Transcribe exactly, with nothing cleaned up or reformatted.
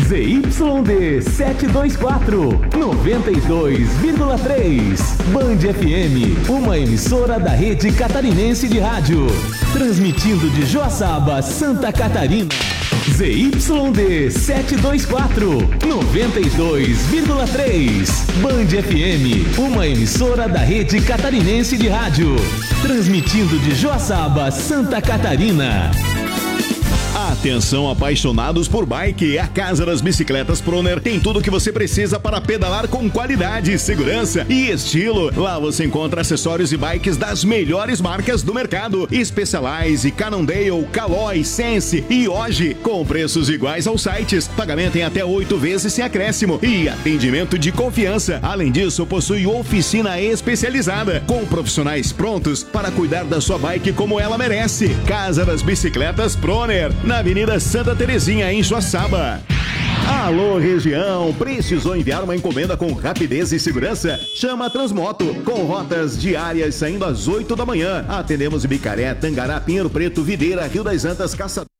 Z Y D setecentos e vinte e quatro, noventa e dois vírgula três. Band F M, uma emissora da Rede Catarinense de Rádio. Transmitindo de Joaçaba, Santa Catarina. Z Y D setecentos e vinte e quatro, noventa e dois vírgula três. Band F M, uma emissora da Rede Catarinense de Rádio. Transmitindo de Joaçaba, Santa Catarina. Atenção, apaixonados por bike, a Casa das Bicicletas Proner tem tudo o que você precisa para pedalar com qualidade, segurança e estilo. Lá você encontra acessórios e bikes das melhores marcas do mercado: Specialized, Cannondale, Caloi, Sense e hoje, com preços iguais aos sites, pagamento em até oito vezes sem acréscimo e atendimento de confiança. Além disso, possui oficina especializada, com profissionais prontos para cuidar da sua bike como ela merece. Casa das Bicicletas Proner, na Avenida Santa Terezinha, em Joaçaba. Alô, região! Precisou enviar uma encomenda com rapidez e segurança? Chama a Transmoto, com rotas diárias saindo às oito da manhã. Atendemos em Bicaré, Tangará, Pinheiro Preto, Videira, Rio das Antas, Caçador.